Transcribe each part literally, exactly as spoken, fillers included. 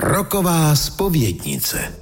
Rocková zpovědnice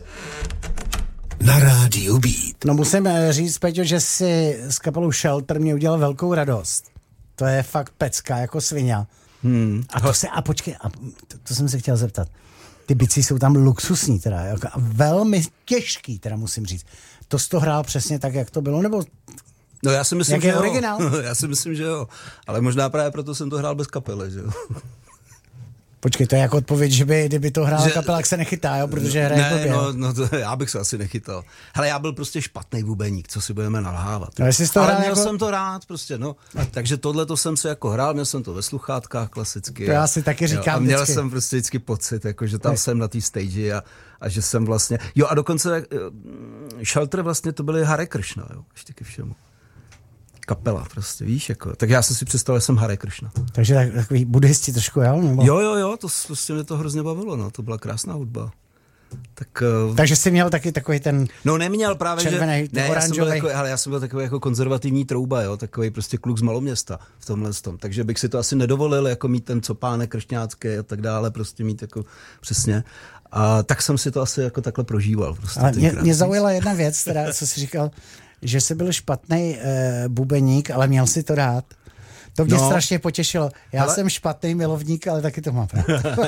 na rádiu Beat. No musím říct, Peťo, že si s kapelou Shelter mě udělal velkou radost. To je fakt pecka, jako svině. Hmm. A to se, a počkej, a to, to jsem se chtěl zeptat. Ty bicí jsou tam luxusní teda, jako, a velmi těžký teda musím říct. To jsi to hrál přesně tak, jak to bylo, nebo... No já si myslím, jak že je jo. originál? Já si myslím, že jo. Ale možná právě proto jsem to hrál bez kapely, že jo. Počkej, to je jako odpověď, že by, kdyby to hrála že... kapela, jak se nechytá, jo, protože hraje blbě. Ne, no, no to, já bych se asi nechytal. Hele, já byl prostě špatný bubeník, co si budeme nalhávat. No, jsi to ale hrál měl jako... jsem to rád prostě, no. Takže tohle to jsem si jako hrál, měl jsem to ve sluchátkách klasicky. To já si taky říkám jo, a měl vždycky. jsem prostě vždycky pocit, jako, že tam tak. jsem na té stage a, a že jsem vlastně, jo a dokonce Shelter vlastně to byly Hare Krishna, jo, ještě ke všemu. Kapela prostě, víš, jako. Tak já jsem si představil, že jsem Hare Krishna. Takže tak, takový buddhisti trošku, jo? Nebo? Jo, jo, jo, to prostě mě to hrozně bavilo, no, to byla krásná hudba. Tak, uh... Takže jsi měl taky takový ten no neměl právě, červený, že ne, já jsem, byl takový, hele, já jsem byl takový jako konzervativní trouba, jo, takový prostě kluk z maloměsta v tomhle tom. Takže bych si to asi nedovolil, jako mít ten copánek kršňácký a tak dále, prostě mít jako přesně. A tak jsem si to asi jako takhle prožíval. Prostě ale mě, mě zaujala jedna věc, teda, co jsi říkal, že jsi byl špatný e, bubeník, ale měl si to rád. To mě no, strašně potěšilo. Já ale... jsem špatný milovník, ale taky to mám rád.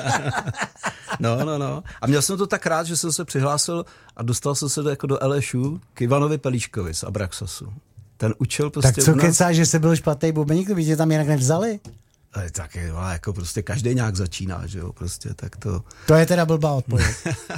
no, no, no. A měl jsem to tak rád, že jsem se přihlásil a dostal jsem se do, jako do L S U k Ivanovi Pelíškovi z Abraxasu. Ten učil prostě... Tak co kecáš, že jsi byl špatný bubeník, to by tě tam jinak nevzali? Ale tak je, jako prostě každý nějak začíná, že jo, prostě tak to... To je teda blbá odpověď.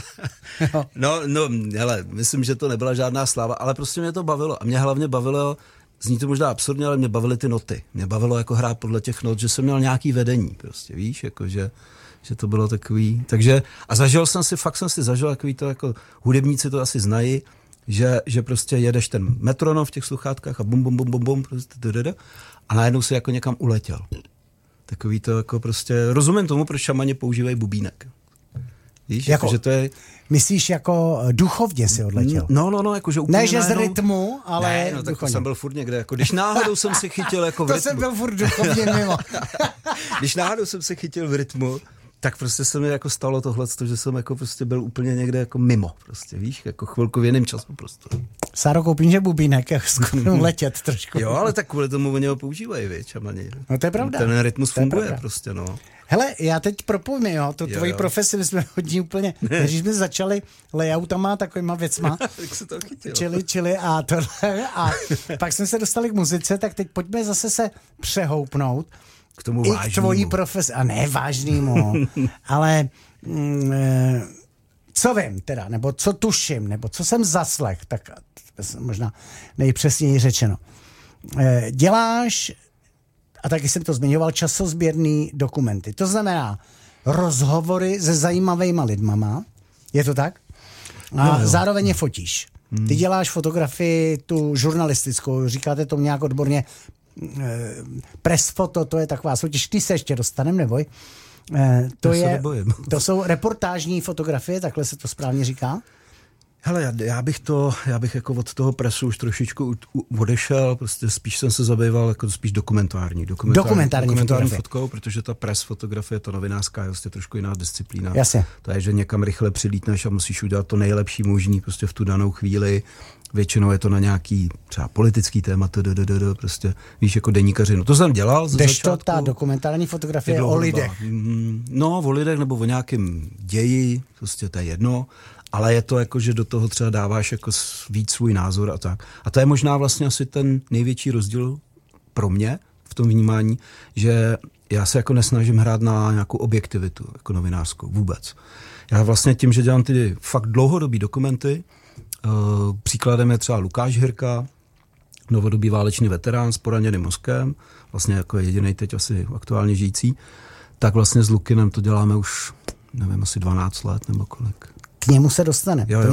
no, no, hele, myslím, že to nebyla žádná sláva, ale prostě mě to bavilo a mě hlavně bavilo, zní to možná absurdně, ale mě bavily ty noty. Mě bavilo jako hrát podle těch not, že jsem měl nějaký vedení, prostě, víš, jako že, že to bylo takový, takže a zažil jsem si, fakt jsem si zažil takový to, jako hudebníci to asi znají, že, že prostě jedeš ten metronom v těch sluchátkách a bum, bum, bum, bum, bum, prostě, a najednou si jako někam uletěl. Takový to jako prostě, rozumím tomu, proč šamani používají bubínek. Víš, jako, jako, že to je... Myslíš jako duchovně si odletěl? No, no, no, jakože úplně ne, že najednou... z rytmu, ale ne, no, tak jsem byl furt někde, jako když náhodou jsem se chytil jako v to rytmu. To jsem byl furt duchovně mimo. Když náhodou jsem se chytil v rytmu, tak prostě se mi jako stalo tohleto, že jsem jako prostě byl úplně někde jako mimo, prostě, víš, jako chvilku v jiném času prostě. Sáro, koupím, že bubínek, jak skoro letět trošku. Jo, ale tak kvůli tomu oni ho používají, víš, čamani. No to je pravda. Ten rytmus funguje prostě, no. Hele, já teď propojím, jo, to jo, tvojí jo. profesi, my jsme hodně úplně, když jsme začali layoutama, takovýma věcma, tak se to chytilo. čili, čili a tohle, a pak jsme se dostali k muzice, tak teď pojďme zase se přehoupnout k tomu i vážnému. k tvojí profesi, a ne vážnému, ale mm, co vím teda, nebo co tuším, nebo co jsem zaslech, tak možná nejpřesněji řečeno. Děláš, a taky jsem to zmiňoval, časozběrný dokumenty. To znamená rozhovory se zajímavýma lidmama, je to tak? A no, zároveň je fotíš. Hmm. Ty děláš fotografii, tu žurnalistickou, říkáte tomu nějak odborně, eh, press foto, to je taková soutěž, ty se ještě dostanem, neboj. Eh, to, je, to jsou reportážní fotografie, takhle se to správně říká? Hele, já, já bych to, já bych jako od toho presu už trošičku u, u, odešel, prostě spíš jsem se zabýval jako spíš dokumentární. Dokumentární, dokumentární, dokumentární fotkou, protože ta pres fotografie, ta novinářská je vlastně trošku jiná disciplína. Jasně. To je, že někam rychle přilítneš a musíš udělat to nejlepší možný prostě v tu danou chvíli. Většinou je to na nějaký třeba politický téma, prostě víš, jako deníkařinu. To jsem dělal ze začátku. začátku. Ta dokumentární fotografie o lidech. No, o lidech nebo o nějakém ději, prostě to je jedno. Ale je to jako, že do toho třeba dáváš jako víc svůj názor a tak. A to je možná vlastně asi ten největší rozdíl pro mě v tom vnímání, že já se jako nesnažím hrát na nějakou objektivitu jako novinářskou vůbec. Já vlastně tím, že dělám ty fakt dlouhodobý dokumenty, uh, příkladem je třeba Lukáš Hirka, novodobý válečný veterán s poraněným mozkem, vlastně jako jedinej teď asi aktuálně žijící, tak vlastně s Lukinem to děláme už, nevím, asi dvanáct let nebo kolik. K němu se dostane. Jo, jo.